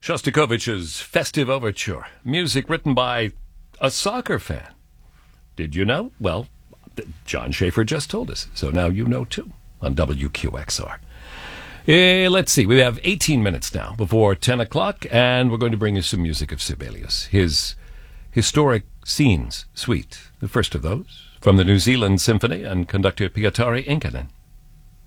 Shostakovich's Festive Overture, music written by a soccer fan. Did you know? Well, John Schaefer just told us, so now you know too on WQXR. Let's see, we have 18 minutes now before 10 o'clock, and we're going to bring you some music of Sibelius, his Historic Scenes Suite, the first of those, from the New Zealand Symphony and conductor Pietari Inkinen.